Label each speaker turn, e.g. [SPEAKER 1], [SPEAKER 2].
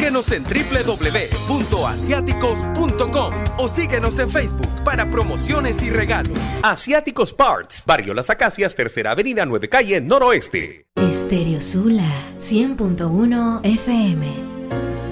[SPEAKER 1] Visítenos en www.asiáticos.com o síguenos en Facebook para promociones y regalos. Asiáticos Parts, Barrio Las Acacias, Tercera Avenida, 9 Calle, Noroeste.
[SPEAKER 2] Estéreo Sula 100.1 FM.